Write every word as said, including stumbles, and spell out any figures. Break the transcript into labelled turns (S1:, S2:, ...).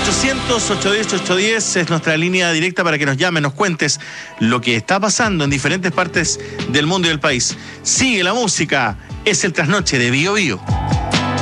S1: ochocientos, ochocientos diez, ochocientos diez es nuestra línea directa para que nos llames, nos cuentes lo que está pasando en diferentes partes del mundo y del país. Sigue la música, es el trasnoche de Bio Bio.